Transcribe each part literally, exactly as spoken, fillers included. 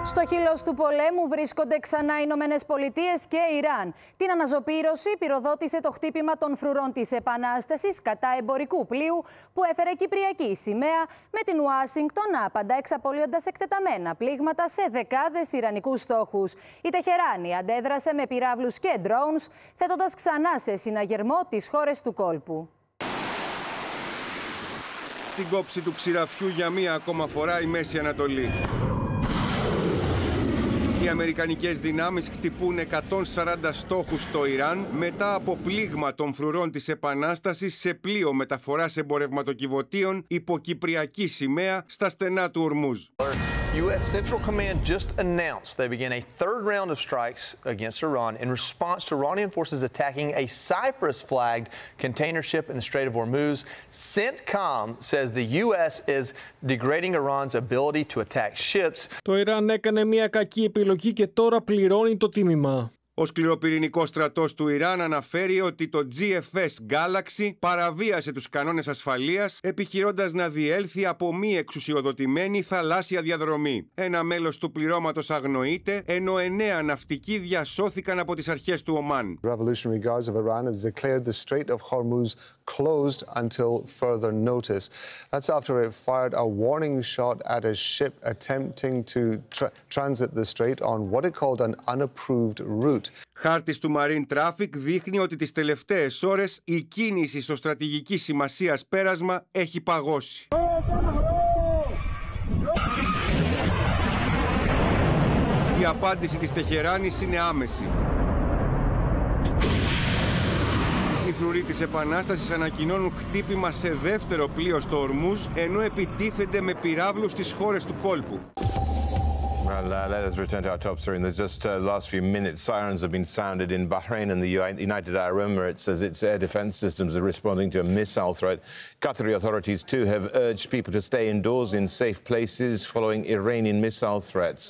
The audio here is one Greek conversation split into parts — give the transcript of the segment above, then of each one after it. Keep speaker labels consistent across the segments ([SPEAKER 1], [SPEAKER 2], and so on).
[SPEAKER 1] Στο χείλος του πολέμου βρίσκονται ξανά οι Ηνωμένες Πολιτείες και Ιράν. Την αναζωπήρωση πυροδότησε το χτύπημα των φρουρών της Επανάστασης κατά εμπορικού πλοίου που έφερε κυπριακή σημαία, με την Ουάσιγκτον άπαντα εξαπολύοντας εκτεταμένα πλήγματα σε δεκάδες ιρανικούς στόχους. Η Τεχεράνη αντέδρασε με πυράβλους και drones, θέτοντας ξανά σε συναγερμό τις χώρες του κόλπου.
[SPEAKER 2] Στην κόψη του ξηραφιού για μία ακόμα φορά η Μέση Ανατολή. Οι αμερικανικές δυνάμεις χτυπούν εκατόν σαράντα στόχους στο Ιράν μετά από πλήγμα των φρουρών της Επανάστασης σε πλοίο μεταφοράς εμπορευματοκιβωτίων υπό κυπριακή σημαία στα στενά του Ορμούζ.
[SPEAKER 3] U S Central Command just announced they began a third round of strikes against Iran in response to Iranian forces attacking a Cyprus-flagged container ship in the Strait of Hormuz. CENTCOM says the U S is degrading Iran's ability to attack ships.
[SPEAKER 4] Το Ιράν έκανε μια κακή επιλογή και τώρα πληρώνει το τίμημα.
[SPEAKER 2] Ο σκληροπυρηνικός στρατός του Ιράν αναφέρει ότι το τζι εφ ες Galaxy παραβίασε τους κανόνες ασφαλείας, επιχειρώντας να διέλθει από μη εξουσιοδοτημένη θαλάσσια διαδρομή. Ένα μέλος του πληρώματος αγνοείται, ενώ εννέα ναυτικοί διασώθηκαν από τις αρχές του Ομάν.
[SPEAKER 5] Revolutionary Guards of Iran have declared the Strait of Hormuz closed until further notice. That's after it fired a warning shot at a ship attempting to tra- transit the strait on what it called an unapproved route.
[SPEAKER 2] Χάρτης του Marine Traffic δείχνει ότι τις τελευταίες ώρες η κίνηση στο στρατηγική σημασίας πέρασμα έχει παγώσει. Η απάντηση της Τεχεράνης είναι άμεση. Οι φρουροί της Επανάστασης ανακοινώνουν χτύπημα σε δεύτερο πλοίο στο Ορμούζ, ενώ επιτίθενται με πυράβλους στις χώρες του κόλπου.
[SPEAKER 6] Well, uh, let us return to our top story. In the just uh, last few minutes, sirens have been sounded in Bahrain and the United Arab Emirates as its air defense systems are responding to a missile threat. Qatari authorities, too, have urged people to stay indoors in safe places following Iranian missile threats.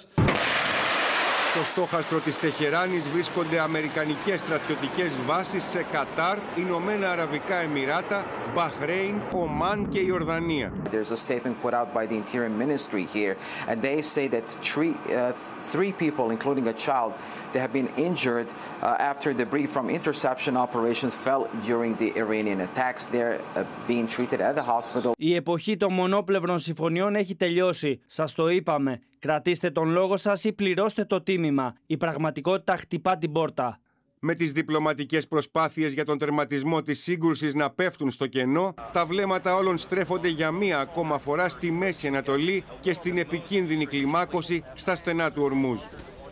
[SPEAKER 2] Στο στόχαστρο της Τεχεράνης βρίσκονται αμερικανικές στρατιωτικές βάσεις σε Κατάρ, Ηνωμένα Αραβικά Εμιράτα, Μπαχρέιν, Ομάν και Ιορδανία.
[SPEAKER 7] There's a statement put out by the Interior Ministry here, and they say that three, uh, three people, including a child, they have been injured uh, after debris from interception operations fell during the Iranian attacks. They're uh, being treated at the hospital.
[SPEAKER 8] Η εποχή των μονόπλευρων συμφωνιών έχει τελειώσει. Σας το είπαμε. Κρατήστε τον λόγο σας ή πληρώστε το τίμημα. Η πραγματικότητα χτυπά την πόρτα.
[SPEAKER 2] Με τις διπλωματικές προσπάθειες για τον τερματισμό της σύγκρουσης να πέφτουν στο κενό, τα βλέμματα όλων στρέφονται για μία ακόμα φορά στη Μέση Ανατολή και στην επικίνδυνη κλιμάκωση στα στενά του Ορμούζ.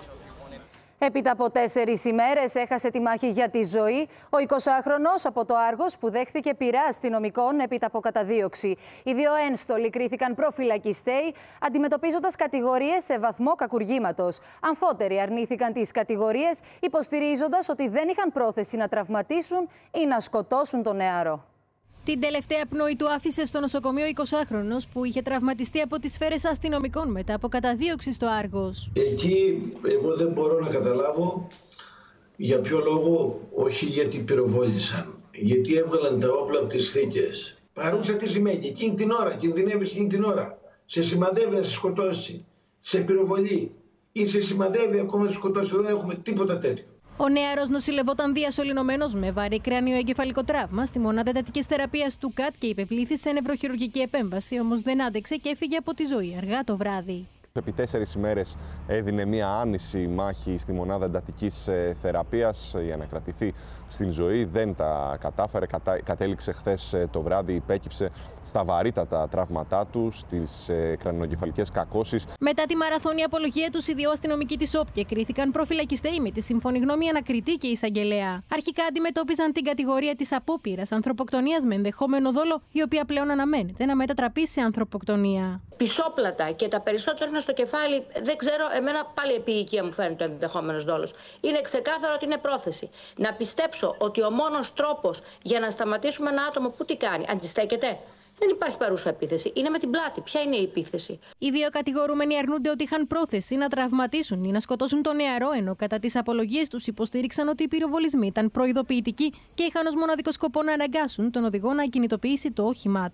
[SPEAKER 1] Έπειτα από τέσσερις ημέρες έχασε τη μάχη για τη ζωή ο εικοσάχρονος από το Άργος που δέχθηκε πειρά αστυνομικών έπειτα από καταδίωξη. Οι δύο ένστολοι κρίθηκαν προφυλακιστέοι, αντιμετωπίζοντας κατηγορίες σε βαθμό κακουργήματος. Αμφότεροι αρνήθηκαν τις κατηγορίες, υποστηρίζοντας ότι δεν είχαν πρόθεση να τραυματίσουν ή να σκοτώσουν τον νεαρό.
[SPEAKER 9] Την τελευταία πνοή του άφησε στο νοσοκομείο ο εικοσάχρονος που είχε τραυματιστεί από τις σφαίρες αστυνομικών μετά από καταδίωξη στο Άργος.
[SPEAKER 10] Εκεί εγώ δεν μπορώ να καταλάβω για ποιο λόγο, όχι γιατί πυροβόλησαν, γιατί έβγαλαν τα όπλα από τις θήκες. Παρούσα τι σημαίνει, εκείνη την ώρα, κινδυνεύεις εκείνη την ώρα. Σε σημαδεύει να σε σκοτώσει, σε πυροβολεί ή σε σημαδεύει ακόμα να σε σκοτώσει, δεν έχουμε τίποτα τέτοιο.
[SPEAKER 9] Ο νεαρός νοσηλευόταν διασωληνωμένος με βαρύ κρανιοεγκεφαλικό τραύμα στη μονάδα εντατικής θεραπείας του ΚΑΤ και υπευλήθη σε νευροχειρουργική επέμβαση, όμως δεν άντεξε και έφυγε από τη ζωή αργά το βράδυ.
[SPEAKER 11] Επί τέσσερις ημέρες έδινε μία άνηση μάχη στη μονάδα εντατικής θεραπείας για να κρατηθεί στην ζωή. Δεν τα κατάφερε. Κατα... Κατέληξε χθες το βράδυ, υπέκυψε στα βαρύτατα τραύματά του, στις κρανιοεγκεφαλικές κακώσεις.
[SPEAKER 9] Μετά τη μαραθώνια απολογία τους, οι δύο αστυνομικοί της ΟΠΚΕ κρίθηκαν προφυλακιστέοι με τη σύμφωνη γνώμη ανακριτή και εισαγγελέα. Αρχικά αντιμετώπιζαν την κατηγορία της απόπειρας ανθρωποκτονίας με ενδεχόμενο δόλο, η οποία πλέον αναμένεται να μετατραπεί σε ανθρωποκτονία.
[SPEAKER 12] Πισόπλατα και τα περισσότερα είναι στο κεφάλι, δεν ξέρω, εμένα πάλι επί οικία μου φαίνεται ο ενδεχόμενος δόλος. Είναι ξεκάθαρο ότι είναι πρόθεση. Να πιστέψω ότι ο μόνος τρόπος για να σταματήσουμε ένα άτομο που τι κάνει, αντιστέκεται. Δεν υπάρχει παρούσα επίθεση. Είναι με την πλάτη. Ποια είναι η επίθεση?
[SPEAKER 9] Οι δύο κατηγορούμενοι αρνούνται ότι είχαν πρόθεση να τραυματίσουν ή να σκοτώσουν τον νεαρό, ενώ κατά τις απολογίες τους υποστήριξαν ότι οι πυροβολισμοί ήταν προειδοποιητικοί και είχαν ως μοναδικό σκοπό να αναγκάσουν τον οδηγό να κινητοποιήσει το όχημά του.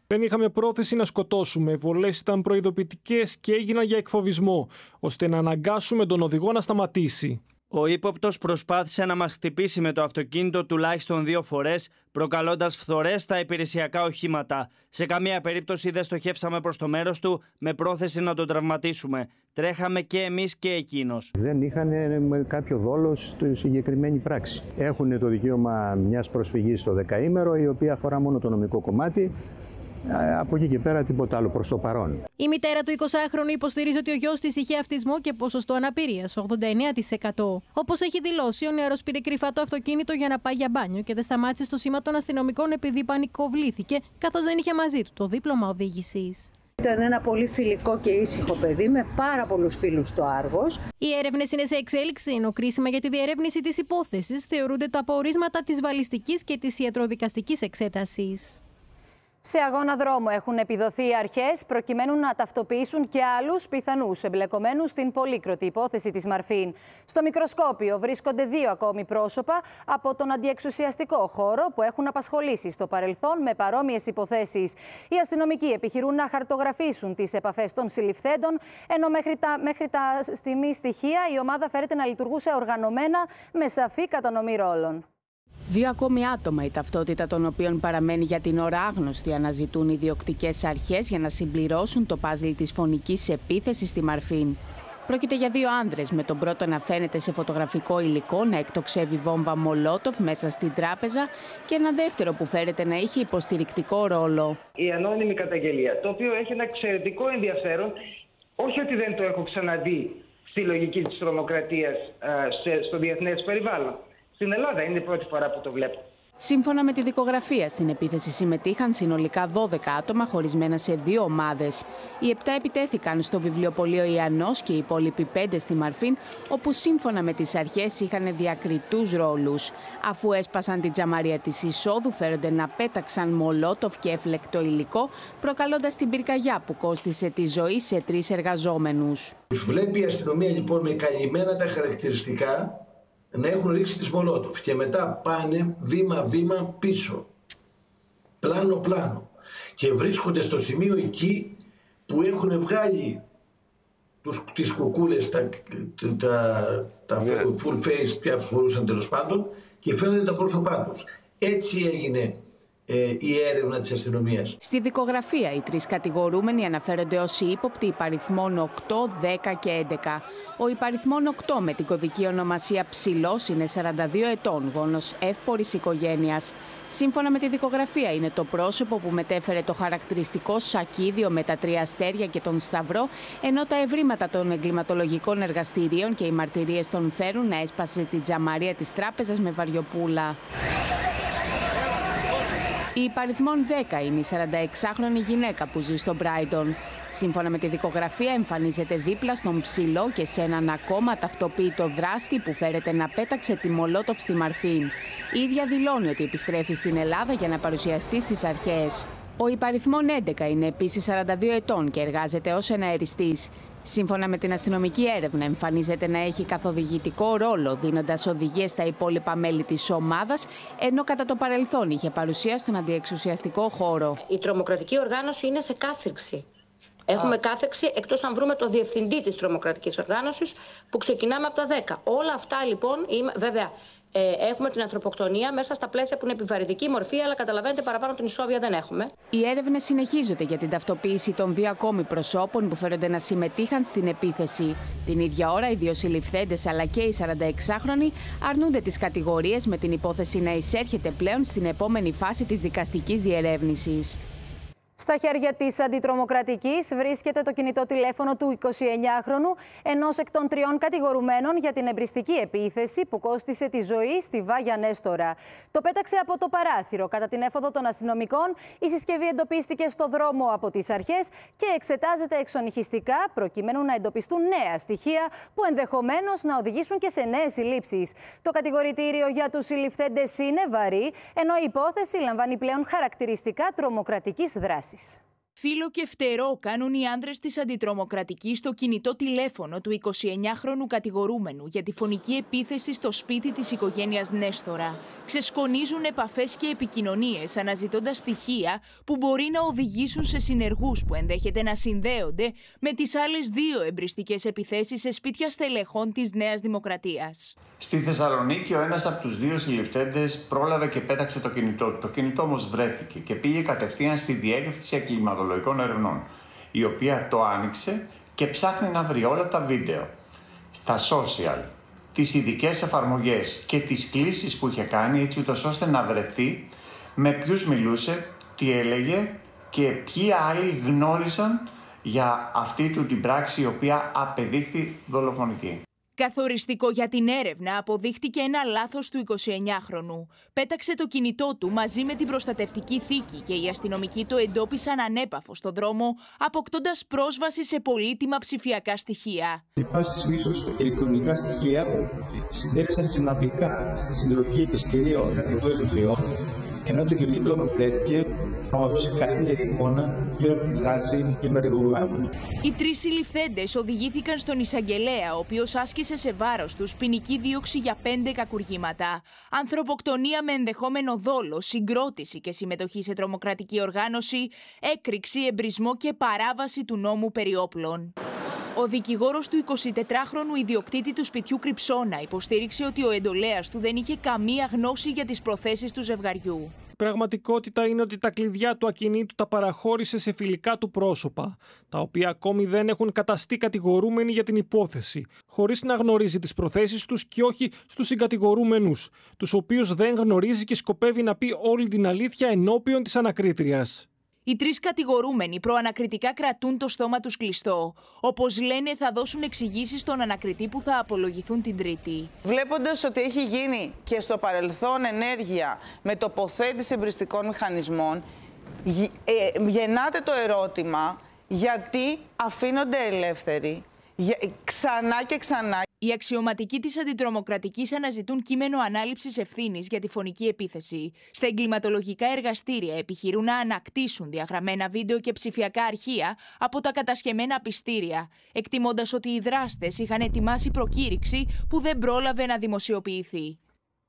[SPEAKER 4] Δεν είχαμε πρόθεση να σκοτώσουμε. Οι βολές ήταν προειδοποιητικές και έγιναν για εκφοβισμό, ώστε να αναγκάσουμε τον οδηγό να σταματήσει.
[SPEAKER 8] Ο ύποπτος προσπάθησε να μας χτυπήσει με το αυτοκίνητο τουλάχιστον δύο φορές, προκαλώντας φθορές στα υπηρεσιακά οχήματα. Σε καμία περίπτωση δεν στοχεύσαμε προς το μέρος του με πρόθεση να τον τραυματίσουμε. Τρέχαμε και εμείς και εκείνος.
[SPEAKER 13] Δεν είχαν κάποιο δόλο στη συγκεκριμένη πράξη. Έχουν το δικαίωμα μιας προσφυγής στο δεκαήμερο, η οποία αφορά μόνο το νομικό κομμάτι. Από εκεί και πέρα τίποτα άλλο προς το παρόν.
[SPEAKER 9] Η μητέρα του εικοσάχρονου υποστηρίζει ότι ο γιος της είχε αυτισμό και ποσοστό αναπηρίας ογδόντα εννέα τοις εκατό. Όπως έχει δηλώσει, ο νεαρός πήρε κρυφά το αυτοκίνητο για να πάει για μπάνιο και δεν σταμάτησε στο σήμα των αστυνομικών επειδή πανικοβλήθηκε, καθώς δεν είχε μαζί του το δίπλωμα οδήγησης.
[SPEAKER 14] Ήταν ένα πολύ φιλικό και ήσυχο παιδί με πάρα πολλούς φίλους στο Άργος.
[SPEAKER 9] Οι έρευνες είναι σε εξέλιξη, ενώ κρίσιμα για τη διερεύνηση της υπόθεσης θεωρούνται τα απορίσματα της βαλιστικής και της ιατροδικαστικής εξέτασης.
[SPEAKER 1] Σε αγώνα δρόμου έχουν επιδοθεί οι αρχές προκειμένου να ταυτοποιήσουν και άλλους πιθανούς εμπλεκομένους στην πολύκροτη υπόθεση της Μαρφίν. Στο μικροσκόπιο βρίσκονται δύο ακόμη πρόσωπα από τον αντιεξουσιαστικό χώρο που έχουν απασχολήσει στο παρελθόν με παρόμοιες υποθέσεις. Οι αστυνομικοί επιχειρούν να χαρτογραφήσουν τις επαφές των συλληφθέντων, ενώ μέχρι τα, μέχρι τα στιγμή στοιχεία η ομάδα φέρεται να λειτουργούσε οργανωμένα με σαφή κατανομή ρόλων.
[SPEAKER 15] Δύο ακόμη άτομα, η ταυτότητα των οποίων παραμένει για την ώρα άγνωστη, αναζητούν οι διοκτικές αρχές για να συμπληρώσουν το παζλ της φωνικής επίθεσης στη Μαρφίν. Πρόκειται για δύο άνδρες, με τον πρώτο να φαίνεται σε φωτογραφικό υλικό να εκτοξεύει βόμβα Μολότοφ μέσα στην τράπεζα και ένα δεύτερο που φέρεται να είχε υποστηρικτικό ρόλο.
[SPEAKER 16] Η ανώνυμη καταγγελία, το οποίο έχει ένα εξαιρετικό ενδιαφέρον, όχι ότι δεν το έχω ξαναδεί στη λογική της τρομοκρατίας στο διεθνές περιβάλλον. Στην Ελλάδα είναι η πρώτη φορά που το βλέπω.
[SPEAKER 15] Σύμφωνα με τη δικογραφία, στην επίθεση συμμετείχαν συνολικά δώδεκα άτομα χωρισμένα σε δύο ομάδες. Οι επτά επιτέθηκαν στο βιβλιοπωλείο Ιαννός και οι υπόλοιποι πέντε στη Μαρφίν, όπου σύμφωνα με τις αρχές είχαν διακριτούς ρόλους. Αφού έσπασαν την τζαμαρία της εισόδου, φέρονται να πέταξαν μολότοφ και έφλεκτο υλικό, προκαλώντας την πυρκαγιά που κόστισε τη ζωή σε τρεις εργαζόμενους.
[SPEAKER 10] Τους βλέπει η αστυνομία λοιπόν με καλυμμένα τα χαρακτηριστικά να έχουν ρίξει τις Μολότοφ και μετά πάνε βήμα-βήμα πίσω, πλάνο-πλάνο, και βρίσκονται στο σημείο εκεί που έχουν βγάλει τους, τις κουκούλες, τα, τα, τα full face πια φορούσαν τέλος πάντων, και φαίνονται τα πρόσωπά τους. Έτσι έγινε ε, η έρευνα της αστυνομίας.
[SPEAKER 15] Στη δικογραφία οι τρεις κατηγορούμενοι αναφέρονται ως ύποπτοι υπαριθμών οκτώ, δέκα και έντεκα. Ο υπαριθμών οκτώ με την κωδική ονομασία Ψηλός είναι σαράντα δύο ετών, γόνος εύπορης οικογένειας. Σύμφωνα με τη δικογραφία είναι το πρόσωπο που μετέφερε το χαρακτηριστικό σακίδιο με τα τρία αστέρια και τον σταυρό, ενώ τα ευρήματα των εγκληματολογικών εργαστηρίων και οι μαρτυρίες τον φέρουν να έσπασε την τζαμαρία της τράπεζας με βαριοπούλα. Η υπαριθμόν δέκα είναι η σαρανταεξάχρονη γυναίκα που ζει στο Μπράιντον. Σύμφωνα με τη δικογραφία εμφανίζεται δίπλα στον Ψηλό και σε έναν ακόμα ταυτοποίητο δράστη που φέρεται να πέταξε τη Μολότοφ στη Μαρφίν. Η ίδια δηλώνει ότι επιστρέφει στην Ελλάδα για να παρουσιαστεί στις αρχές. Ο υπαριθμόν έντεκα είναι επίσης σαράντα δύο ετών και εργάζεται ως εναεριστής. Σύμφωνα με την αστυνομική έρευνα, εμφανίζεται να έχει καθοδηγητικό ρόλο, δίνοντας οδηγίες στα υπόλοιπα μέλη της ομάδας, ενώ κατά το παρελθόν είχε παρουσία στον αντιεξουσιαστικό χώρο.
[SPEAKER 12] Η τρομοκρατική οργάνωση είναι σε κάθριξη. Έχουμε Α. κάθριξη εκτός αν βρούμε το διευθυντή της τρομοκρατικής οργάνωσης, που ξεκινάμε από τα δέκα. Όλα αυτά λοιπόν, βέβαια, ε, έχουμε την ανθρωποκτονία μέσα στα πλαίσια που είναι επιβαρυντική μορφή, αλλά καταλαβαίνετε παραπάνω την ισόβια δεν έχουμε.
[SPEAKER 15] Οι έρευνες συνεχίζονται για την ταυτοποίηση των δύο ακόμη προσώπων που φέρονται να συμμετείχαν στην επίθεση. Την ίδια ώρα, οι δύο συλληφθέντες αλλά και οι σαρανταεξάχρονοι αρνούνται τις κατηγορίες, με την υπόθεση να εισέρχεται πλέον στην επόμενη φάση της δικαστικής διερεύνησης.
[SPEAKER 1] Στα χέρια της αντιτρομοκρατικής βρίσκεται το κινητό τηλέφωνο του εικοσιεννιάχρονου, ενός εκ των τριών κατηγορουμένων για την εμπριστική επίθεση που κόστισε τη ζωή στη Βάγια Νέστορα. Το πέταξε από το παράθυρο κατά την έφοδο των αστυνομικών. Η συσκευή εντοπίστηκε στο δρόμο από τις αρχές και εξετάζεται εξονυχιστικά προκειμένου να εντοπιστούν νέα στοιχεία που ενδεχομένως να οδηγήσουν και σε νέες συλλήψεις. Το κατηγορητήριο για τους συλληφθέντες είναι βαρύ, ενώ η υπόθεση λαμβάνει πλέον χαρακτηριστικά τρομοκρατικής δράσης.
[SPEAKER 17] Φίλο και φτερό κάνουν οι άνδρες της αντιτρομοκρατικής στο κινητό τηλέφωνο του εικοσιεννιάχρονου κατηγορούμενου για τη φωνική επίθεση στο σπίτι της οικογένειας Νέστορα. ξεσκονίζουν επαφές και επικοινωνίες, αναζητώντας στοιχεία που μπορεί να οδηγήσουν σε συνεργούς που ενδέχεται να συνδέονται με τις άλλες δύο εμπριστικές επιθέσεις σε σπίτια στελεχών της Νέας Δημοκρατίας.
[SPEAKER 18] Στη Θεσσαλονίκη, ο ένας από τους δύο συλληφθέντες πρόλαβε και πέταξε το κινητό του. Το κινητό όμως βρέθηκε και πήγε κατευθείαν στη Διεύθυνση Εγκληματολογικών Ερευνών, η οποία το άνοιξε και ψάχνει να βρει όλα τα βίντεο, στα social, τις ειδικές εφαρμογές και τις κλήσεις που είχε κάνει, έτσι ούτως ώστε να βρεθεί με ποιους μιλούσε, τι έλεγε και ποιοι άλλοι γνώριζαν για αυτή του την πράξη, η οποία απεδείχθη δολοφονική.
[SPEAKER 17] Καθοριστικό για την έρευνα αποδείχτηκε ένα λάθος του εικοσιεννιάχρονου. Πέταξε το κινητό του μαζί με την προστατευτική θήκη και οι αστυνομικοί το εντόπισαν ανέπαφο στον δρόμο, αποκτώντας πρόσβαση σε πολύτιμα ψηφιακά στοιχεία.
[SPEAKER 19] Υπάρχει πίσω στο ηλεκτρονικά στοιχεία που συντέλεσαν συναντικά στη συλλογή της κυρίως των τριών, ενώ το κινητό μου βρέθηκε να μας δώσει καλύτερη εικόνα γύρω από τη δράση και με την.
[SPEAKER 17] Οι τρεις συλληφθέντες οδηγήθηκαν στον εισαγγελέα, ο οποίος άσκησε σε βάρος τους ποινική δίωξη για πέντε κακουργήματα. Ανθρωποκτονία με ενδεχόμενο δόλο, συγκρότηση και συμμετοχή σε τρομοκρατική οργάνωση, έκρηξη, εμπρισμό και παράβαση του νόμου περί όπλων. Ο δικηγόρος του εικοσιτετράχρονου ιδιοκτήτη του σπιτιού Κρυψώνα υποστήριξε ότι ο εντολέας του δεν είχε καμία γνώση για τις προθέσεις του ζευγαριού.
[SPEAKER 4] Η πραγματικότητα είναι ότι τα κλειδιά του ακινήτου τα παραχώρησε σε φιλικά του πρόσωπα, τα οποία ακόμη δεν έχουν καταστεί κατηγορούμενοι για την υπόθεση, χωρίς να γνωρίζει τις προθέσεις τους και όχι στους συγκατηγορούμενους, τους οποίους δεν γνωρίζει και σκοπεύει να πει όλη την αλήθεια ενώπιον της ανακρίτριας.
[SPEAKER 17] Οι τρεις κατηγορούμενοι προανακριτικά κρατούν το στόμα τους κλειστό. Όπως λένε, θα δώσουν εξηγήσεις στον ανακριτή που θα απολογηθούν την Τρίτη.
[SPEAKER 20] Βλέποντας ότι έχει γίνει και στο παρελθόν ενέργεια με τοποθέτηση εμπριστικών μηχανισμών, ε, γεννάται το ερώτημα γιατί αφήνονται ελεύθεροι ξανά και ξανά.
[SPEAKER 17] Οι αξιωματικοί της αντιτρομοκρατικής αναζητούν κείμενο ανάληψης ευθύνης για τη φωνική επίθεση. Στα εγκληματολογικά εργαστήρια επιχειρούν να ανακτήσουν διαγραμμένα βίντεο και ψηφιακά αρχεία από τα κατασχεμένα πιστήρια, εκτιμώντας ότι οι δράστες είχαν ετοιμάσει προκήρυξη που δεν πρόλαβε να δημοσιοποιηθεί.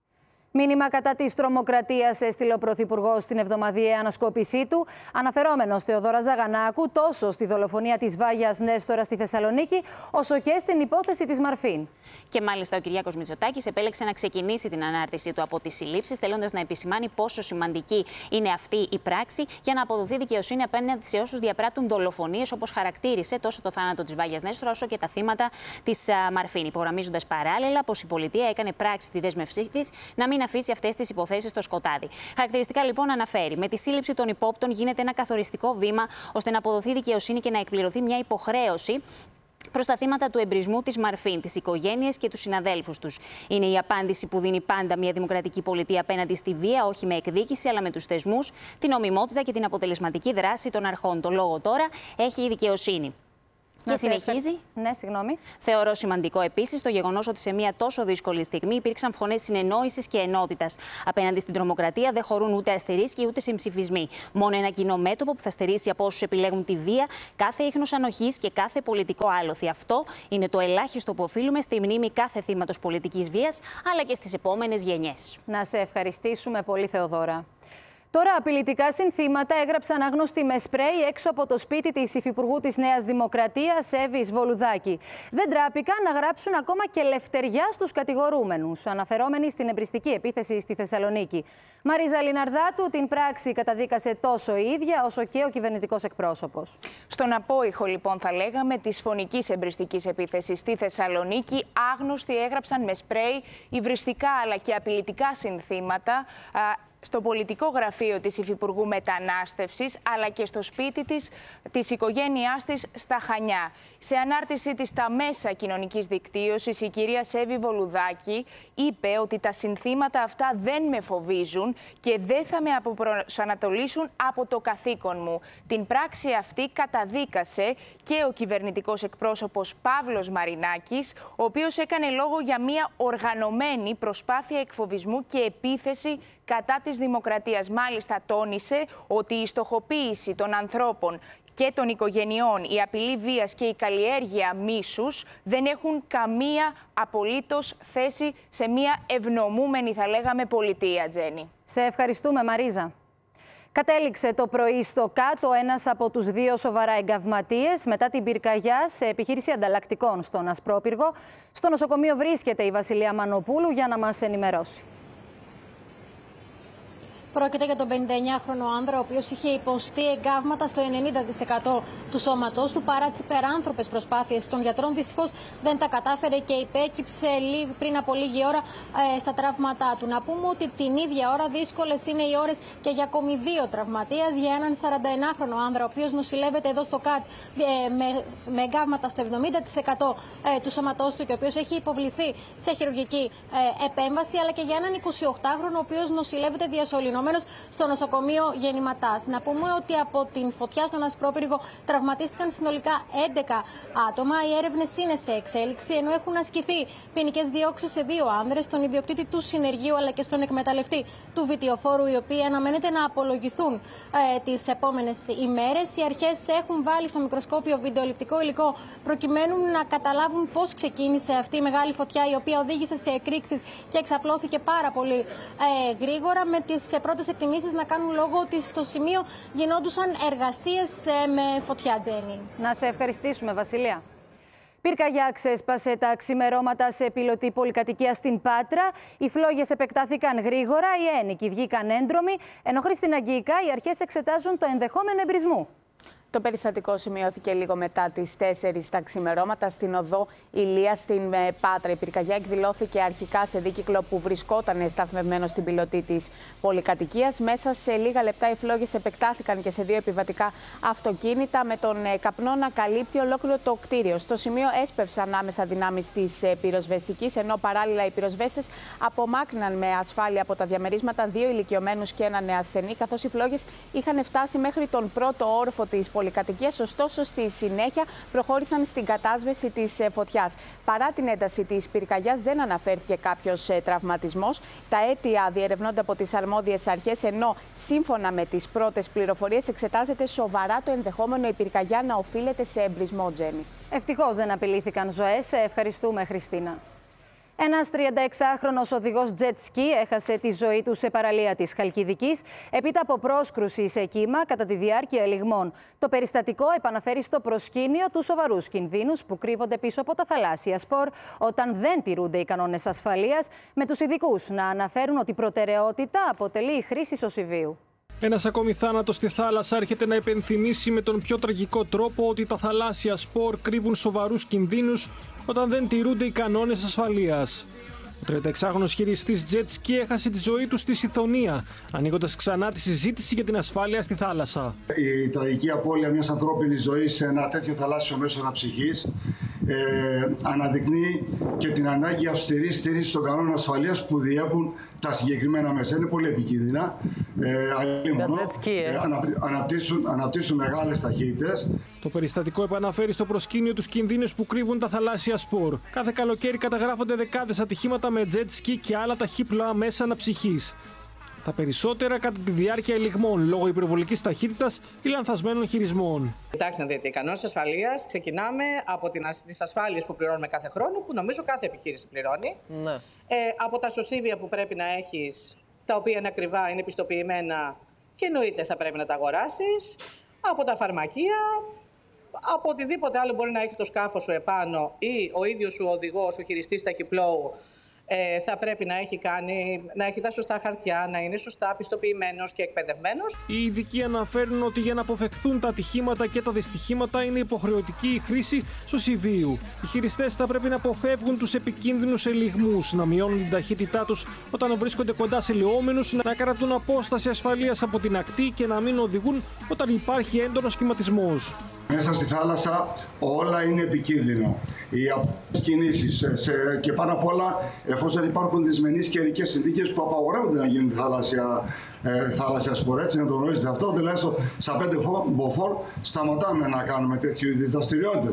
[SPEAKER 1] Μήνυμα κατά της τρομοκρατίας έστειλε ο Πρωθυπουργός στην εβδομαδιαία ανασκόπησή του, αναφερόμενος Θεοδώρα Ζαγανάκου τόσο στη δολοφονία της Βάγιας Νέστορα στη Θεσσαλονίκη, όσο και στην υπόθεση της Μαρφίν.
[SPEAKER 21] Και μάλιστα ο Κυριάκος Μητσοτάκης επέλεξε να ξεκινήσει την ανάρτησή του από τις συλλήψεις, θέλοντας να επισημάνει πόσο σημαντική είναι αυτή η πράξη για να αποδοθεί δικαιοσύνη απέναντι σε όσους διαπράττουν δολοφονίες, όπως χαρακτήρισε τόσο το θάνατο της Βάγιας Νέστορα όσο και τα θύματα της Μαρφίν. Υπογραμμίζοντας παράλληλα πως η πολιτεία έκανε πράξη τη δέσμευσή της να μην αφήσει αυτές τις υποθέσεις στο σκοτάδι. Χαρακτηριστικά λοιπόν αναφέρει: με τη σύλληψη των υπόπτων γίνεται ένα καθοριστικό βήμα ώστε να αποδοθεί δικαιοσύνη και να εκπληρωθεί μια υποχρέωση προς τα θύματα του εμπρισμού της Μαρφίν, τις οικογένειες και τους συναδέλφους τους. Είναι η απάντηση που δίνει πάντα μια δημοκρατική πολιτεία απέναντι στη βία, όχι με εκδίκηση, αλλά με τους θεσμούς, την νομιμότητα και την αποτελεσματική δράση των αρχών. Το λόγο τώρα έχει η δικαιοσύνη. Και συνεχίζει.
[SPEAKER 1] Ναι, συγγνώμη.
[SPEAKER 21] Θεωρώ σημαντικό επίσης το γεγονός ότι σε μια τόσο δύσκολη στιγμή υπήρξαν φωνές συνεννόησης και ενότητας. Απέναντι στην τρομοκρατία δεν χωρούν ούτε αστερίσκοι ούτε συμψηφισμοί. Μόνο ένα κοινό μέτωπο που θα στερήσει από όσους επιλέγουν τη βία κάθε ίχνος ανοχής και κάθε πολιτικό άλοθη. Αυτό είναι το ελάχιστο που οφείλουμε στη μνήμη κάθε θύματος πολιτικής βίας, αλλά και στις επόμενες γενιές.
[SPEAKER 1] Να σε ευχαριστήσουμε πολύ, Θεοδώρα. Τώρα, απειλητικά συνθήματα έγραψαν άγνωστοι με σπρέι έξω από το σπίτι της Υφυπουργού της Νέας Δημοκρατίας, Εύης Βολουδάκη. Δεν τράπηκαν να γράψουν ακόμα και λευτεριά στους κατηγορούμενους, αναφερόμενοι στην εμπριστική επίθεση στη Θεσσαλονίκη. Μαρίζα Λιναρδάτου την πράξη καταδίκασε τόσο η ίδια όσο και ο κυβερνητικός εκπρόσωπος.
[SPEAKER 22] Στον απόϊχο, λοιπόν, θα λέγαμε, της φωνικής εμπριστικής επίθεσης στη Θεσσαλονίκη, άγνωστοι έγραψαν με σπρέι υβριστικά αλλά και απειλητικά συνθήματα στο πολιτικό γραφείο της Υφυπουργού Μετανάστευσης, αλλά και στο σπίτι της, της οικογένειάς της στα Χανιά. Σε ανάρτησή της στα μέσα κοινωνικής δικτύωσης, η κυρία Εύη Βολουδάκη είπε ότι τα συνθήματα αυτά δεν με φοβίζουν και δεν θα με αποπροσανατολίσουν από το καθήκον μου. Την πράξη αυτή καταδίκασε και ο κυβερνητικός εκπρόσωπος Παύλος Μαρινάκης, ο οποίος έκανε λόγο για μια οργανωμένη προσπάθεια εκφοβισμού και επίθεση κατά της δημοκρατίας. Μάλιστα τόνισε ότι η στοχοποίηση των ανθρώπων και των οικογενειών, η απειλή βίας και η καλλιέργεια μίσους δεν έχουν καμία απολύτως θέση σε μια ευνομούμενη, θα λέγαμε, πολιτεία, Τζέννη.
[SPEAKER 1] Σε ευχαριστούμε, Μαρίζα. Κατέληξε το πρωί στο Κάτω ένας από τους δύο σοβαρά εγκαυματίες μετά την πυρκαγιά σε επιχείρηση ανταλλακτικών στον Ασπρόπυργο. Στο νοσοκομείο βρίσκεται η Βασιλεία Μανοπούλου για να μας ενημερώσει.
[SPEAKER 9] Πρόκειται για τον πενηνταεννιάχρονο άνδρα, ο οποίος είχε υποστεί εγκάβματα στο ενενήντα τοις εκατό του σώματός του. Παρά τις υπεράνθρωπες προσπάθειες των γιατρών, δυστυχώς δεν τα κατάφερε και υπέκυψε πριν από λίγη ώρα ε, στα τραύματά του. Να πούμε ότι την ίδια ώρα δύσκολες είναι οι ώρες και για ακόμη δύο τραυματίας, για έναν σαρανταεννιάχρονο άνδρα, ο οποίος νοσηλεύεται εδώ στο ΚΑΤ ε, με, με εγκάβματα στο εβδομήντα τοις εκατό ε, του σώματός του και ο οποίος έχει υποβληθεί σε χειρουργική ε, επέμβαση, αλλά και για έναν εικοσιοκτάχρονο, ο οποίος νοσηλεύεται διασωληνωμένος στο νοσοκομείο Γεννηματάς. Να πούμε ότι από την φωτιά στον Ασπρόπυργο τραυματίστηκαν συνολικά έντεκα άτομα. Οι έρευνες είναι σε εξέλιξη, ενώ έχουν ασκηθεί ποινικές διώξεις σε δύο άνδρες, τον ιδιοκτήτη του συνεργείου αλλά και στον εκμεταλλευτή του βιτιοφόρου, οι οποίοι αναμένεται να απολογηθούν ε, τις επόμενες ημέρες. Οι αρχές έχουν βάλει στο μικροσκόπιο βιντεοληπτικό υλικό προκειμένου να καταλάβουν πώς ξεκίνησε αυτή η μεγάλη φωτιά, η οποία οδήγησε σε εκρήξεις και εξαπλώθηκε πάρα πολύ ε, γρήγορα, με τις πρώτες εκτιμήσεις να κάνουν λόγο ότι στο σημείο γινόντουσαν εργασίες με φωτιά, Τζέννη.
[SPEAKER 1] Να σε ευχαριστήσουμε, Βασιλεία. Πυρκαγιά ξέσπασε τα ξημερώματα σε πιλωτή πολυκατοικία στην Πάτρα. Οι φλόγες επεκτάθηκαν γρήγορα, οι ένοικοι βγήκαν έντρομοι, ενώ στην Αγκίκα οι αρχές εξετάζουν το ενδεχόμενο εμπρισμού.
[SPEAKER 15] Το περιστατικό σημειώθηκε λίγο μετά τις τέσσερις τα ξημερώματα στην οδό Ηλία στην Πάτρα. Η πυρκαγιά εκδηλώθηκε αρχικά σε δίκυκλο που βρισκόταν σταθμευμένο στην πιλωτή της πολυκατοικίας. Μέσα σε λίγα λεπτά οι φλόγες επεκτάθηκαν και σε δύο επιβατικά αυτοκίνητα, με τον καπνό να καλύπτει ολόκληρο το κτίριο. Στο σημείο έσπευσαν άμεσα δυνάμεις της πυροσβεστικής, ενώ παράλληλα οι πυροσβέστες απομάκρυναν με ασφάλεια από τα διαμερίσματα δύο ηλικιωμένους και έναν ασθενή, καθώς οι φλόγες είχαν φτάσει μέχρι τον πρώτο όροφο της πολυκατοικίας, ωστόσο στη συνέχεια προχώρησαν στην κατάσβεση της φωτιάς. Παρά την ένταση της πυρκαγιάς δεν αναφέρθηκε κάποιος τραυματισμός. Τα αίτια διερευνώνται από τις αρμόδιες αρχές, ενώ σύμφωνα με τις πρώτες πληροφορίες εξετάζεται σοβαρά το ενδεχόμενο η πυρκαγιά να οφείλεται σε εμπρισμό, Τζέννη.
[SPEAKER 1] Ευτυχώς δεν απειλήθηκαν ζωές. Ευχαριστούμε, Χριστίνα. Ένας τριανταεξάχρονος οδηγός jet ski έχασε τη ζωή του σε παραλία της Χαλκιδικής έπειτα από πρόσκρουση σε κύμα κατά τη διάρκεια ελιγμών. Το περιστατικό επαναφέρει στο προσκήνιο τους σοβαρούς κινδύνους που κρύβονται πίσω από τα θαλάσσια σπορ όταν δεν τηρούνται οι κανόνες ασφαλείας, με τους ειδικούς να αναφέρουν ότι προτεραιότητα αποτελεί η χρήση σωσιβίου.
[SPEAKER 4] Ένας ακόμη θάνατος στη θάλασσα έρχεται να υπενθυμίσει με τον πιο τραγικό τρόπο ότι τα θαλάσσια σπορ κρύβουν σοβαρούς κινδύνους όταν δεν τηρούνται οι κανόνες ασφαλείας. Ο τριανταεξάχρονος χειριστής jet ski έχασε τη ζωή του στη Σιθωνία, ανοίγοντας ξανά τη συζήτηση για την ασφάλεια στη θάλασσα.
[SPEAKER 3] Η τραγική απώλεια μιας ανθρώπινης ζωής σε ένα τέτοιο θαλάσσιο μέσο αναψυχής ε, αναδεικνύει και την ανάγκη αυστηρής στήριξης των κανόνων ασφαλείας που διέπουν τα συγκεκριμένα μέσα. Είναι πολύ επικίνδυνα. Ε, ε, αναπτύσσουν, αναπτύσσουν μεγάλες ταχύτητες.
[SPEAKER 4] Το περιστατικό επαναφέρει στο προσκήνιο τους κινδύνους που κρύβουν τα θαλάσσια σπορ. Κάθε καλοκαίρι καταγράφονται δεκάδες ατυχήματα με jet ski και άλλα ταχύπλοα μέσα αναψυχής. Τα περισσότερα κατά τη διάρκεια ελιγμών λόγω υπερβολικής ταχύτητας ή λανθασμένων χειρισμών.
[SPEAKER 5] Κοιτάξτε να δείτε, οι κανόνες ασφαλείας ξεκινάμε από τις ασφάλειες που πληρώνουμε κάθε χρόνο, που νομίζω κάθε επιχείρηση πληρώνει. Ναι. Ε, από τα σωσίβια που πρέπει να έχεις, τα οποία είναι ακριβά, είναι πιστοποιημένα και εννοείται θα πρέπει να τα αγοράσεις. Από τα φαρμακεία, από οτιδήποτε άλλο μπορεί να έχει το σκάφος σου επάνω ή ο ίδιος σου οδηγός, ο χειριστής ταχυπλόου, ε, θα πρέπει να έχει, κάνει, να έχει τα σωστά χαρτιά, να είναι σωστά πιστοποιημένος και εκπαιδευμένος.
[SPEAKER 4] Οι ειδικοί αναφέρουν ότι για να αποφευχθούν τα ατυχήματα και τα δυστυχήματα είναι υποχρεωτική η χρήση σωσιβίου. Οι χειριστές θα πρέπει να αποφεύγουν τους επικίνδυνους ελιγμούς, να μειώνουν την ταχύτητά τους όταν βρίσκονται κοντά σε λιώμενους, να κρατούν απόσταση ασφαλείας από την ακτή και να μην οδηγούν όταν υπάρχει έντονος κυματισμός.
[SPEAKER 3] Μέσα στη θάλασσα όλα είναι επικίνδυνα. Οι κινήσεις και πάνω απ' όλα εφόσον υπάρχουν δυσμενείς καιρικές συνθήκες που απαγορεύονται να γίνουν θάλασσια, ε, θάλασσια σπορ, έτσι να το γνωρίζετε αυτό, τουλάχιστον στα πέντε μποφόρ σταματάμε να κάνουμε τέτοιου είδους δραστηριότητες.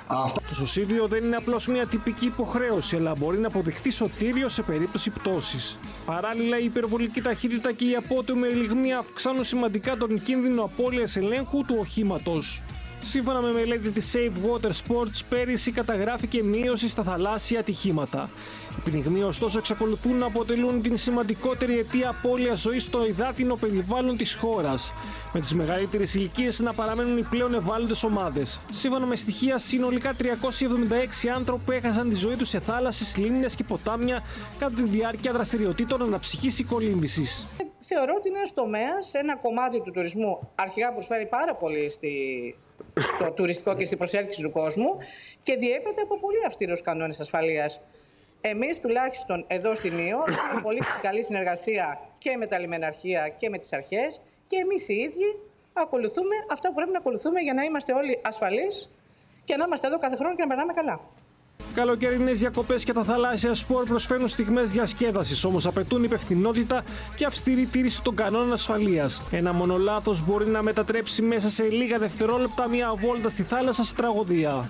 [SPEAKER 3] Αυτά...
[SPEAKER 4] Το σωσίβιο δεν είναι απλώς μια τυπική υποχρέωση, αλλά μπορεί να αποδειχθεί σωτήριο σε περίπτωση πτώσης. Παράλληλα, η υπερβολική ταχύτητα και οι απότομοι ελιγμοί αυξάνουν σημαντικά τον κίνδυνο απώλειας ελέγχου του οχήματος. Σύμφωνα με μελέτη της Safe Water Sports, πέρυσι καταγράφηκε μείωση στα θαλάσσια ατυχήματα. Οι πνιγμοί ωστόσο εξακολουθούν να αποτελούν την σημαντικότερη αιτία απώλειας ζωής στο υδάτινο περιβάλλον της χώρας, με τις μεγαλύτερες ηλικίες να παραμένουν οι πλέον ευάλωτες ομάδες. Σύμφωνα με στοιχεία, συνολικά τριακόσιοι εβδομήντα έξι άνθρωποι έχασαν τη ζωή τους σε θάλασσες, λίμνες και ποτάμια κατά τη διάρκεια δραστηριοτήτων αναψυχής ή κολύμβησης.
[SPEAKER 5] Θεωρώ ότι είναι ένας τομέας, ένα κομμάτι του τουρισμού, αρχικά προσφέρει πάρα πολύ στη... στο τουριστικό και στην προσέλκυση του κόσμου και διέπεται από πολύ αυστηρούς κανόνες ασφαλείας. Εμείς τουλάχιστον εδώ στην Ήο έχουμε πολύ καλή συνεργασία και με τα λιμεναρχεία και με τις αρχές και εμείς οι ίδιοι ακολουθούμε αυτά που πρέπει να ακολουθούμε για να είμαστε όλοι ασφαλείς και να είμαστε εδώ κάθε χρόνο και να περνάμε καλά.
[SPEAKER 4] Καλοκαιρινές διακοπές και τα θαλάσσια σπορ προσφέρουν στιγμές διασκέδασης, όμως απαιτούν υπευθυνότητα και αυστηρή τήρηση των κανόνων ασφαλείας. Ένα μόνο λάθος μπορεί να μετατρέψει μέσα σε λίγα δευτερόλεπτα μια βόλτα στη θάλασσα σε τραγωδία.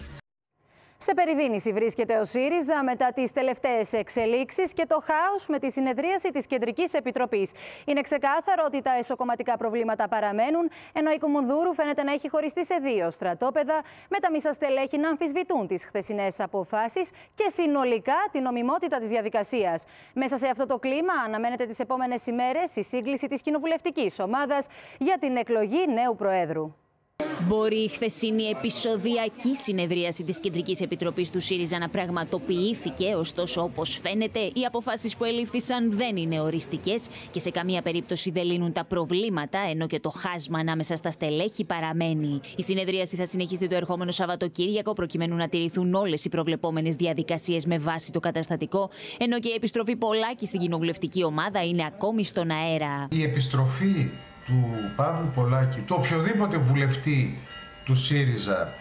[SPEAKER 1] Σε περιδίνηση βρίσκεται ο ΣΥΡΙΖΑ μετά τις τελευταίες εξελίξεις και το χάος με τη συνεδρίαση της Κεντρικής Επιτροπής. Είναι ξεκάθαρο ότι τα εσωκομματικά προβλήματα παραμένουν, ενώ η Κουμουνδούρου φαίνεται να έχει χωριστεί σε δύο στρατόπεδα, με τα μισά στελέχη να αμφισβητούν τις χθεσινές αποφάσεις και συνολικά την νομιμότητα της διαδικασίας. Μέσα σε αυτό το κλίμα αναμένεται τις επόμενες ημέρες η σύγκληση της κοινοβουλευτικής ομάδας για την εκλογή νέου Προέδρου.
[SPEAKER 6] Μπορεί η χθεσινή επεισοδιακή συνεδρίαση της Κεντρικής Επιτροπής του ΣΥΡΙΖΑ να πραγματοποιήθηκε, ωστόσο όπως φαίνεται οι αποφάσεις που ελήφθησαν δεν είναι οριστικές και σε καμία περίπτωση δεν λύνουν τα προβλήματα, ενώ και το χάσμα ανάμεσα στα στελέχη παραμένει. Η συνεδρίαση θα συνεχίσει το ερχόμενο Σαββατοκύριακο προκειμένου να τηρηθούν όλες οι προβλεπόμενες διαδικασίες με βάση το καταστατικό, ενώ και η επιστροφή Πολάκη στην κοινοβουλευτική ομάδα είναι ακόμη στον αέρα.
[SPEAKER 7] Η επιστροφή του Παύλου Πολάκη, του οποιοδήποτε βουλευτή του ΣΥΡΙΖΑ α,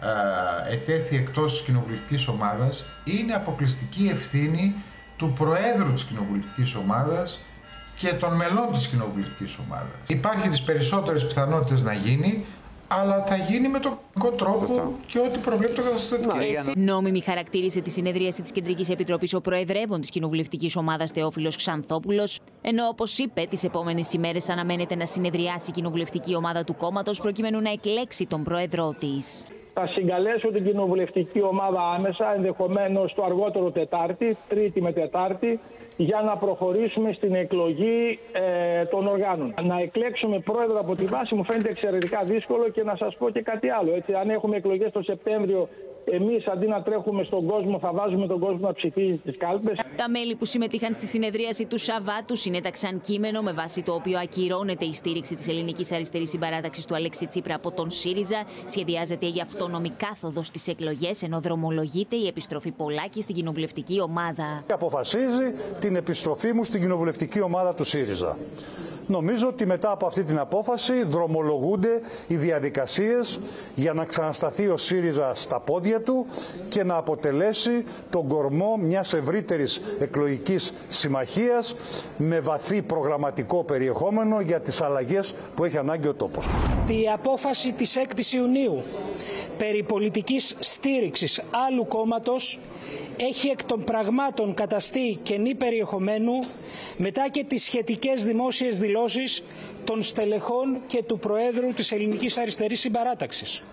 [SPEAKER 7] ετέθη εκτός της κοινοβουλευτικής ομάδας, είναι αποκλειστική ευθύνη του Προέδρου της κοινοβουλευτικής ομάδας και των μελών της κοινοβουλευτικής ομάδας. Υπάρχει τις περισσότερες πιθανότητες να γίνει, αλλά θα γίνει με τον τρόπο και ό,τι προβλέπει το καταστατικό.
[SPEAKER 6] Νόμιμη χαρακτήρισε τη συνεδρίαση της Κεντρικής Επιτροπής ο Προεδρεύων της Κοινοβουλευτικής Ομάδας Θεόφιλος Ξανθόπουλος, ενώ όπως είπε, τις επόμενες ημέρες αναμένεται να συνεδριάσει η Κοινοβουλευτική Ομάδα του κόμματος προκειμένου να εκλέξει τον Πρόεδρό της.
[SPEAKER 23] Θα συγκαλέσω την Κοινοβουλευτική Ομάδα άμεσα, ενδεχομένως το αργότερο Τετάρτη, Τρίτη με Τετάρτη, για να προχωρήσουμε στην εκλογή ε, των οργάνων. Να εκλέξουμε πρόεδρο από τη βάση μου φαίνεται εξαιρετικά δύσκολο και να σας πω και κάτι άλλο. Έτσι, αν έχουμε εκλογές το Σεπτέμβριο, εμείς αντί να τρέχουμε στον κόσμο θα βάζουμε τον κόσμο να ψηφίσει τις κάλπες.
[SPEAKER 6] Τα μέλη που συμμετείχαν στη συνεδρίαση του Σαββάτου συνέταξαν κείμενο με βάση το οποίο ακυρώνεται η στήριξη της ελληνικής αριστερής συμπαράταξης του Αλέξη Τσίπρα από τον ΣΥΡΙΖΑ. Σχεδιάζεται η αυτόνομη κάθοδος στις εκλογές, ενώ δρομολογείται η επιστροφή Πολάκη στην κοινοβουλευτική ομάδα.
[SPEAKER 24] Αποφασίζει την επιστροφή μου στην κοινοβουλευτική ομάδα του ΣΥΡΙΖΑ. Νομίζω ότι μετά από αυτή την απόφαση δρομολογούνται οι διαδικασίες για να ξανασταθεί ο ΣΥΡΙΖΑ στα πόδια του και να αποτελέσει τον κορμό μιας ευρύτερης εκλογικής συμμαχίας με βαθύ προγραμματικό περιεχόμενο για τις αλλαγές που έχει ανάγκη ο τόπος.
[SPEAKER 25] Η απόφαση της έκτης Ιουνίου περί πολιτικής στήριξης άλλου κόμματος έχει εκ των πραγμάτων καταστεί κενή περιεχομένου μετά και τις σχετικές δημόσιες δηλώσεις των στελεχών και του Προέδρου της Ελληνικής Αριστερής Συμπαράταξης.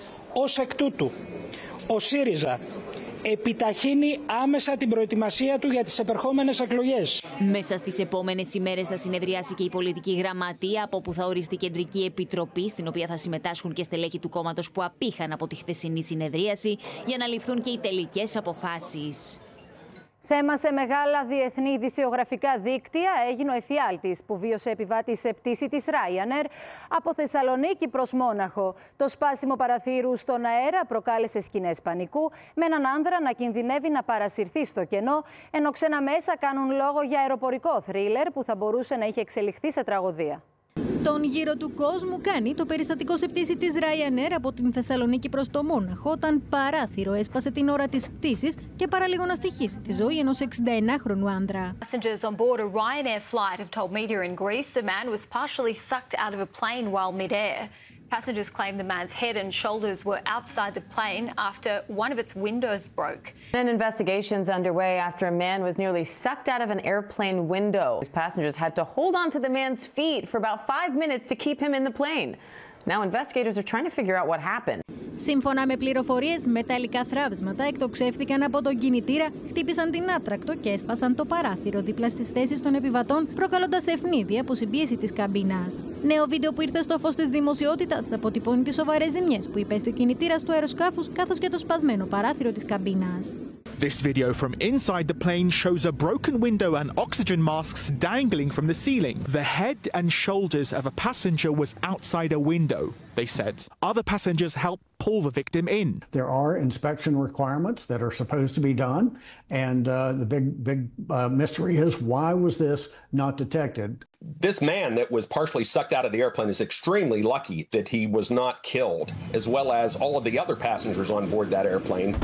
[SPEAKER 25] Ως εκ τούτου, ο ΣΥΡΙΖΑ επιταχύνει άμεσα την προετοιμασία του για τις επερχόμενες εκλογές.
[SPEAKER 6] Μέσα στις επόμενες ημέρες θα συνεδριάσει και η πολιτική γραμματεία, από όπου θα οριστεί κεντρική επιτροπή, στην οποία θα συμμετάσχουν και στελέχη του κόμματος που απήχαν από τη χθεσινή συνεδρίαση, για να ληφθούν και οι τελικές αποφάσεις.
[SPEAKER 1] Θέμα σε μεγάλα διεθνή ειδησιογραφικά δίκτυα έγινε ο εφιάλτης που βίωσε επιβάτη σε πτήση της Ryanair από Θεσσαλονίκη προς Μόναχο. Το σπάσιμο παραθύρου στον αέρα προκάλεσε σκηνές πανικού, με έναν άνδρα να κινδυνεύει να παρασυρθεί στο κενό, ενώ ξένα μέσα κάνουν λόγο για αεροπορικό θρίλερ που θα μπορούσε να είχε εξελιχθεί σε τραγωδία.
[SPEAKER 9] Τον γύρο του κόσμου κάνει το περιστατικό σε πτήση της Ryanair από την Θεσσαλονίκη προς το Μόναχο, όταν παράθυρο έσπασε την ώρα της πτήσης και παραλίγο να στοιχήσει τη ζωή ενός εξηνταενάχρονου άνδρα.
[SPEAKER 26] Passengers on board a Ryanair flight have told media in Greece a man was partially sucked out of a plane while mid-air.
[SPEAKER 2] Passengers claim the man's head and shoulders were outside the plane after one of its windows broke.
[SPEAKER 8] An investigation's underway after a man was nearly sucked out of an airplane window. His passengers had to hold on to the man's feet for about five minutes to keep him in the plane. Now investigators are trying to figure out what happened.
[SPEAKER 9] Σύμφωνα με πληροφορίες, μεταλλικά θράψματα εκτοξεύτηκαν από τον κινητήρα, χτύπησαν την άτρακτο και έσπασαν το παράθυρο δίπλα στις θέσεις των επιβατών, προκαλώντας ευνίδια από συμπίεση της καμπίνας. Νέο βίντεο που ήρθε στο φως της δημοσιότητας αποτυπώνει τις σοβαρές ζημιές που υπέστη ο κινητήρας του αεροσκάφους καθώς και το σπασμένο παράθυρο της καμπίνας.
[SPEAKER 11] This video from inside the plane shows a broken window and oxygen masks dangling from the ceiling. The head and shoulders of a passenger was outside a window, they said. Other passengers helped pull the victim in.
[SPEAKER 13] There are inspection requirements that are supposed to be done, and uh, the big, big uh, mystery is why was this not detected?
[SPEAKER 14] This man that was partially sucked out of the airplane is extremely lucky that he was not killed, as well as all of the other passengers on board that airplane.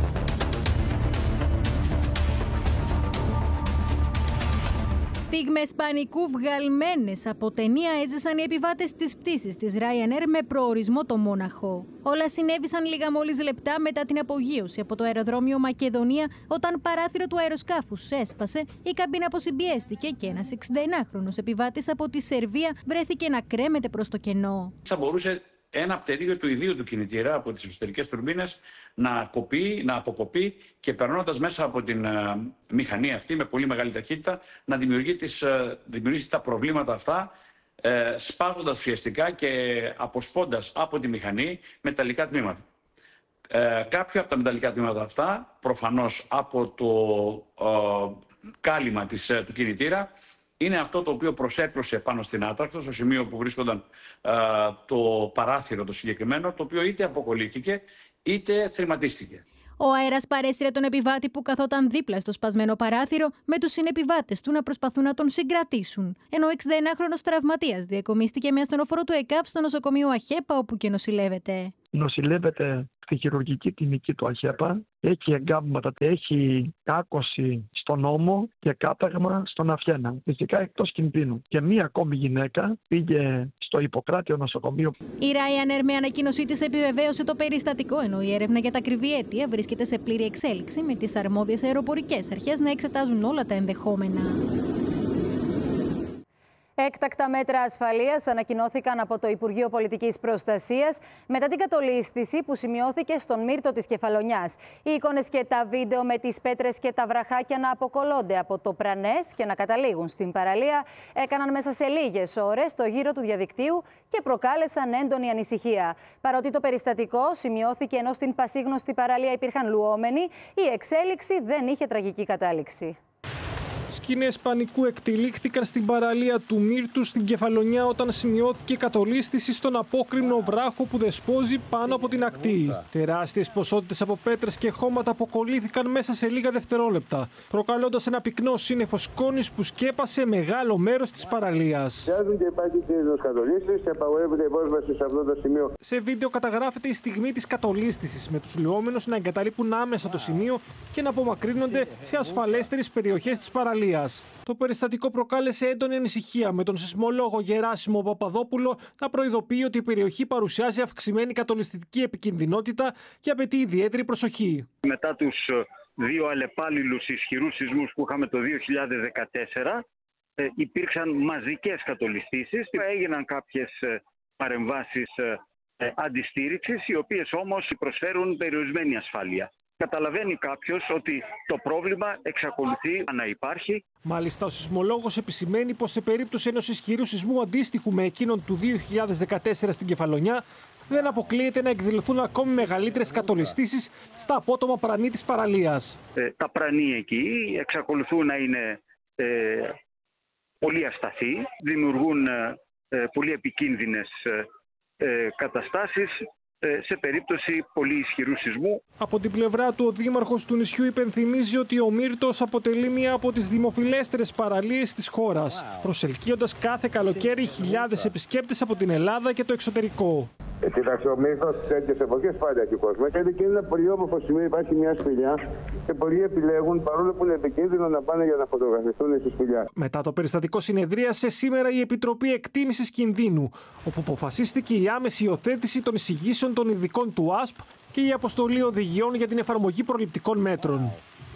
[SPEAKER 9] Στιγμές πανικού βγαλμένες από ταινία έζησαν οι επιβάτες της πτήσης της Ryanair με προορισμό το Μόναχο. Όλα συνέβησαν λίγα μόλις λεπτά μετά την απογείωση από το αεροδρόμιο Μακεδονία, όταν παράθυρο του αεροσκάφους έσπασε, η καμπίνα αποσυμπιέστηκε και ένας εξηνταενάχρονος επιβάτης από τη Σερβία βρέθηκε να κρέμεται προς το κενό.
[SPEAKER 26] Θα μπορούσε ένα πτερίγιο του ιδίου του κινητήρα από τις εσωτερικές τουρμπίνες να κοπεί, να αποκοπεί και περνώντας μέσα από την uh, μηχανή αυτή με πολύ μεγάλη ταχύτητα να δημιουργεί τις, uh, δημιουργήσει τα προβλήματα αυτά uh, σπάζοντας ουσιαστικά και αποσπώντας από τη μηχανή μεταλλικά τμήματα. Uh, κάποια από τα μεταλλικά τμήματα αυτά, προφανώς από το uh, κάλυμα της, uh, του κινητήρα, είναι αυτό το οποίο προσέκλωσε πάνω στην άτρακτο, στο σημείο που βρίσκονταν α, το παράθυρο το συγκεκριμένο, το οποίο είτε αποκολλήθηκε είτε θρηματίστηκε.
[SPEAKER 9] Ο αέρας παρέστρεψε τον επιβάτη που καθόταν δίπλα στο σπασμένο παράθυρο με τους συνεπιβάτες του να προσπαθούν να τον συγκρατήσουν. Ενώ ο εξηνταενάχρονος τραυματίας διακομίστηκε με ασθενοφόρο του ΕΚΑΒ στο νοσοκομείο ΑΧΕΠΑ, όπου και νοσηλεύεται.
[SPEAKER 27] Νοσηλεύεται στη χειρουργική κλινική του ΑΧΕΠΑ, έχει εγκάμματα, έχει κάκωση στον ώμο και κάταγμα στον αυχένα. Φυσικά εκτός κινδύνου. Και μία ακόμη γυναίκα πήγε στο Ιπποκράτιο νοσοκομείο.
[SPEAKER 9] Η Ryanair με ανακοίνωσή της επιβεβαίωσε το περιστατικό, ενώ η έρευνα για τα ακριβή αίτια βρίσκεται σε πλήρη εξέλιξη, με τις αρμόδιες αεροπορικές αρχές να εξετάζουν όλα τα ενδεχόμενα.
[SPEAKER 1] Έκτακτα μέτρα ασφαλείας ανακοινώθηκαν από το Υπουργείο Πολιτικής Προστασίας μετά την κατολίσθηση που σημειώθηκε στον Μύρτο της Κεφαλονιάς. Οι εικόνες και τα βίντεο με τις πέτρες και τα βραχάκια να αποκολλώνται από το πρανές και να καταλήγουν στην παραλία έκαναν μέσα σε λίγες ώρες το γύρο του διαδικτύου και προκάλεσαν έντονη ανησυχία. Παρότι το περιστατικό σημειώθηκε ενώ στην πασίγνωστη παραλία υπήρχαν λουόμενοι, η εξέλιξη δεν είχε τραγική κατάληξη.
[SPEAKER 4] Σκηνές πανικού εκτελήχθηκαν στην παραλία του Μύρτου στην Κεφαλονιά όταν σημειώθηκε κατολίσθηση στον απόκρημνο βράχο που δεσπόζει πάνω από την ακτή. Τεράστιες ποσότητες από πέτρες και χώματα αποκολλήθηκαν μέσα σε λίγα δευτερόλεπτα, προκαλώντας ένα πυκνό σύννεφο σκόνης που σκέπασε μεγάλο μέρος της παραλίας.
[SPEAKER 28] Και υπάρχει κίνδυνος κατολίσθησης και απαγορεύεται η πρόσβαση σε αυτό το σημείο.
[SPEAKER 4] Σε βίντεο καταγράφεται η στιγμή της κατολίσθησης, με τους λουόμενους να εγκαταλείπουν άμεσα το σημείο και να απομακρύνονται σε ασφαλέστερες περιοχές της παραλίας. Το περιστατικό προκάλεσε έντονη ανησυχία, με τον σεισμολόγο Γεράσιμο Παπαδόπουλο να προειδοποιεί ότι η περιοχή παρουσιάζει αυξημένη κατολιστική επικινδυνότητα και απαιτεί ιδιαίτερη προσοχή.
[SPEAKER 29] Μετά τους δύο αλλεπάλληλους ισχυρούς σεισμούς που είχαμε το δύο χιλιάδες δεκατέσσερα, ε, υπήρξαν μαζικές κατολιστήσεις. Έγιναν κάποιες παρεμβάσεις ε, αντιστήριξης, οι οποίες όμως προσφέρουν περιορισμένη ασφάλεια. Καταλαβαίνει κάποιος ότι το πρόβλημα εξακολουθεί να υπάρχει.
[SPEAKER 4] Μάλιστα, ο σεισμολόγος επισημαίνει πως σε περίπτωση ενός ισχυρού σεισμού αντίστοιχου με εκείνον του δύο χιλιάδες δεκατέσσερα στην Κεφαλονιά, δεν αποκλείεται να εκδηλωθούν ακόμη μεγαλύτερες κατολιστήσεις στα απότομα πρανή της παραλίας.
[SPEAKER 29] Ε, τα πρανή εκεί εξακολουθούν να είναι ε, πολύ ασταθή, δημιουργούν ε, πολύ επικίνδυνες ε, καταστάσεις σε περίπτωση πολύ ισχυρού σεισμού.
[SPEAKER 4] Από την πλευρά του, ο δήμαρχος του νησιού υπενθυμίζει ότι ο Μύρτος αποτελεί μία από τις δημοφιλέστερες παραλίες της χώρας, προσελκύοντας κάθε καλοκαίρι χιλιάδες επισκέπτες από την Ελλάδα και το εξωτερικό.
[SPEAKER 28] Ε, κοίταξε, ο μύθος σε τέτοιες εποχές πάντα έχει κόσμο. Και είναι ένα πολύ όμορφο σημείο, υπάρχει μια σπηλιά και πολλοί επιλέγουν, παρόλο που είναι επικίνδυνο, να πάνε για να φωτογραφιστούν στη σπηλιά.
[SPEAKER 4] Μετά το περιστατικό συνεδρίασε σήμερα η Επιτροπή Εκτίμησης Κινδύνου, όπου αποφασίστηκε η άμεση υιοθέτηση των εισηγήσεων των ειδικών του ΑΣΠ και η αποστολή οδηγιών για την εφαρμογή προληπτικών μέτρων.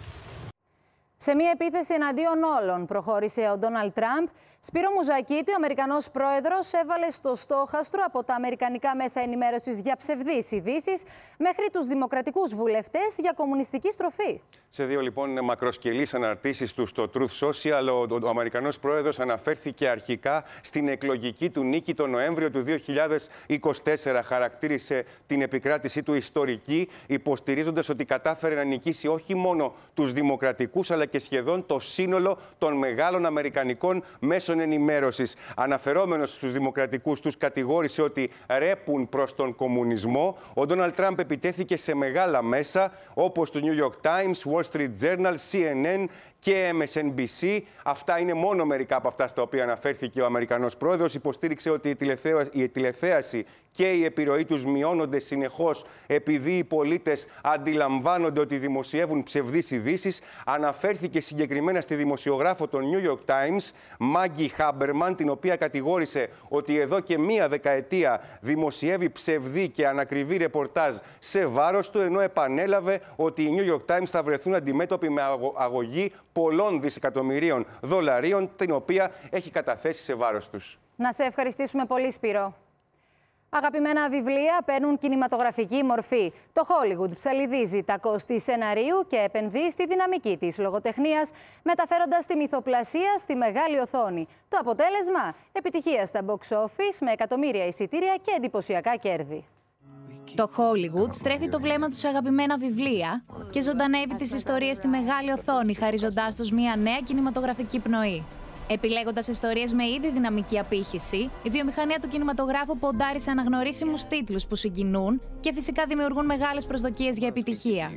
[SPEAKER 1] Σε μια επίθεση εναντίον όλων προχώρησε ο Ντόναλντ Τραμπ. Σπύρο Μουζακίτη, ο Αμερικανός πρόεδρος, έβαλε στο στόχαστρο από τα αμερικανικά μέσα ενημέρωσης για ψευδείς ειδήσεις μέχρι τους δημοκρατικούς βουλευτές για κομμουνιστική στροφή.
[SPEAKER 10] Σε δύο λοιπόν μακροσκελείς αναρτήσεις του στο Truth Social, ο, ο, ο Αμερικανός πρόεδρος αναφέρθηκε αρχικά στην εκλογική του νίκη τον Νοέμβριο του δύο χιλιάδες είκοσι τέσσερα. Χαρακτήρισε την επικράτησή του ιστορική, υποστηρίζοντας ότι κατάφερε να νικήσει όχι μόνο τους δημοκρατικούς, αλλά και σχεδόν το σύνολο των μεγάλων αμερικανικών μέσων ενημέρωσης. Αναφερόμενος στους δημοκρατικούς, τους κατηγόρησε ότι ρέπουν προς τον κομμουνισμό. Ο Ντόναλντ Τραμπ επιτέθηκε σε μεγάλα μέσα όπως το New York Times, Wall Street Journal, σι εν εν και εμ ες εν μπι σι. Αυτά είναι μόνο μερικά από αυτά στα οποία αναφέρθηκε ο Αμερικανός πρόεδρος. Υποστήριξε ότι η, τηλεθέα... η τηλεθέαση και η επιρροή τους μειώνονται συνεχώς επειδή οι πολίτες αντιλαμβάνονται ότι δημοσιεύουν ψευδείς ειδήσεις. Αναφέρθηκε συγκεκριμένα στη δημοσιογράφο των New York Times, Μάγκη Χάμπερμαν, την οποία κατηγόρησε ότι εδώ και μία δεκαετία δημοσιεύει ψευδή και ανακριβή ρεπορτάζ σε βάρος του, ενώ επανέλαβε ότι οι New York Times θα βρεθούν αντιμέτωποι με αγωγή πολλών δισεκατομμυρίων δολαρίων, την οποία έχει καταθέσει σε βάρος τους.
[SPEAKER 1] Να σε ευχαριστήσουμε πολύ, Σπύρο. Αγαπημένα βιβλία παίρνουν κινηματογραφική μορφή. Το Hollywood ψαλιδίζει τα κόστη σεναρίου και επενδύει στη δυναμική της λογοτεχνίας, μεταφέροντας τη μυθοπλασία στη μεγάλη οθόνη. Το αποτέλεσμα, επιτυχία στα box office με εκατομμύρια εισιτήρια και εντυπωσιακά κέρδη.
[SPEAKER 6] Το Hollywood στρέφει το βλέμμα του σε αγαπημένα βιβλία και ζωντανεύει τις ιστορίες στη μεγάλη οθόνη, χαρίζοντάς τους μια νέα κινηματογραφική πνοή. Επιλέγοντας ιστορίες με ήδη δυναμική απήχηση, η βιομηχανία του κινηματογράφου ποντάρει σε αναγνωρίσιμους τίτλους που συγκινούν και φυσικά δημιουργούν μεγάλες προσδοκίες για επιτυχία.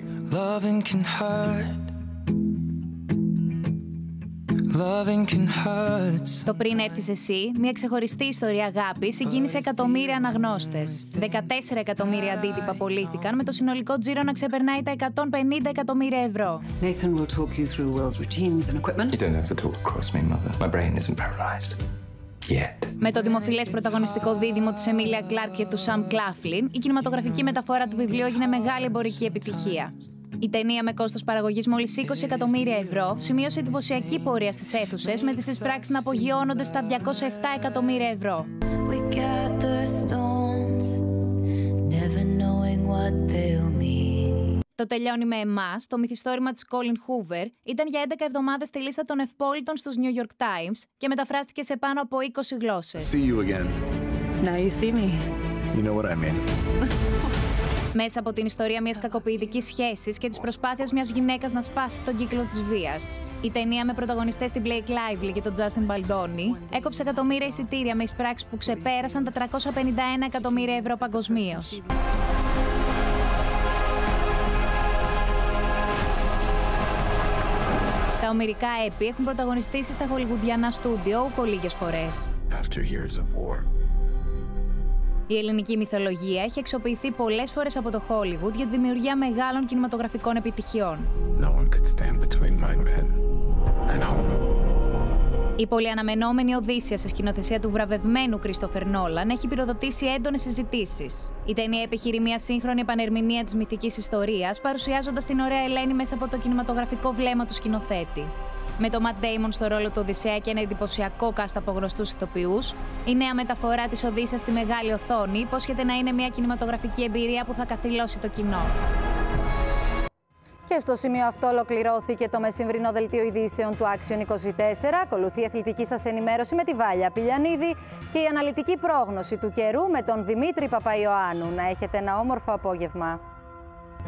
[SPEAKER 6] Το Πριν έρθεις εσύ, μια ξεχωριστή ιστορία αγάπης, συγκίνησε εκατομμύρια αναγνώστες. δεκατέσσερα εκατομμύρια αντίτυπα πωλήθηκαν, με το συνολικό τζίρο να ξεπερνάει τα εκατόν πενήντα εκατομμύρια ευρώ.
[SPEAKER 12] Nathan will talk you through Will's routines and equipment. You don't have to talk across me, mother. My brain isn't paralyzed. Yet.
[SPEAKER 6] Με το δημοφιλές πρωταγωνιστικό δίδυμο της Εμίλια Κλάρκ και του Σαμ Κλάφλιν, η κινηματογραφική μεταφορά του βιβλίου έγινε μεγάλη εμπορική επιτυχία. Η ταινία, με κόστος παραγωγής μόλις είκοσι εκατομμύρια ευρώ, σημείωσε εντυπωσιακή πορεία στις αίθουσες, με τις εισπράξεις να απογειώνονται στα διακόσια επτά εκατομμύρια ευρώ. Το Τελειώνει με εμάς, το μυθιστόρημα της Colleen Hoover, ήταν για έντεκα εβδομάδες στη λίστα των ευπόλυτων στους New York Times και μεταφράστηκε σε πάνω από είκοσι γλώσσες.
[SPEAKER 12] See you again. Now you see me. You know what I mean.
[SPEAKER 6] Μέσα από την ιστορία μιας κακοποιητικής σχέσης και της προσπάθειας μιας γυναίκας να σπάσει τον κύκλο της βίας, η ταινία με πρωταγωνιστές την Blake Lively και τον Justin Baldoni έκοψε εκατομμύρια εισιτήρια με εισπράξεις που ξεπέρασαν τα τριακόσια πενήντα ένα εκατομμύρια ευρώ παγκοσμίως. Τα ομηρικά έπι έχουν πρωταγωνιστήσει στα χολιγουντιανά στούντιο ούκο λίγες φορές. Η ελληνική μυθολογία έχει αξιοποιηθεί πολλές φορές από το Hollywood για τη δημιουργία μεγάλων κινηματογραφικών επιτυχιών.
[SPEAKER 12] No one could stand between my bed and home.
[SPEAKER 6] Η πολυαναμενόμενη Οδύσσεια σε σκηνοθεσία του βραβευμένου Κρίστοφερ Νόλαν έχει πυροδοτήσει έντονες συζητήσεις. Η ταινία επιχειρεί μια σύγχρονη επανερμηνεία της μυθικής ιστορίας, παρουσιάζοντας την ωραία Ελένη μέσα από το κινηματογραφικό βλέμμα του σκηνοθέτη. Με το Ματ Ντέιμον στο ρόλο του Οδυσσέα και ένα εντυπωσιακό cast από γνωστούς ηθοποιούς, η νέα μεταφορά της Οδύσσειας στη μεγάλη οθόνη υπόσχεται να είναι μια κινηματογραφική εμπειρία που θα καθυλώσει το κοινό.
[SPEAKER 1] Και στο σημείο αυτό ολοκληρώθηκε το μεσημβρινό δελτίο ειδήσεων του Action είκοσι τέσσερα. Ακολουθεί η αθλητική σας ενημέρωση με τη Βάλια Πηλιανίδη και η αναλυτική πρόγνωση του καιρού με τον Δημήτρη Παπαϊωάννου. Να έχετε ένα όμορφο απόγευμα.